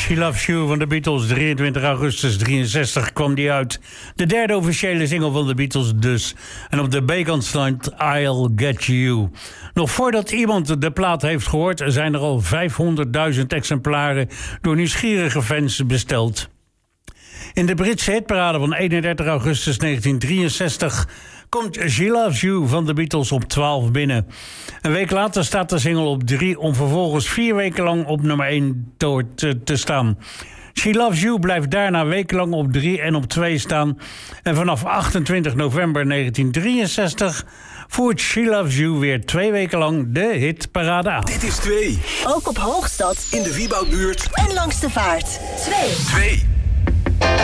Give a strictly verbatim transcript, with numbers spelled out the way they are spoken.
She Loves You van de Beatles, drieëntwintig augustus drieënzestig kwam die uit. De derde officiële single van de Beatles dus. En op de B-kant stond I'll Get You. Nog voordat iemand de plaat heeft gehoord, zijn er al vijfhonderdduizend exemplaren door nieuwsgierige fans besteld. In de Britse hitparade van eenendertig augustus negentien drieënzestig komt She Loves You van de Beatles op twaalf binnen. Een week later staat de single op drie om vervolgens vier weken lang op nummer één te, te, te staan. She Loves You blijft daarna wekenlang op drie en op twee staan. En vanaf achtentwintig november negentien drieënzestig voert She Loves You weer twee weken lang de hitparade aan. Dit is twee. Ook op Hoogstad, in de Wieboudbuurt en langs de vaart. twee. twee.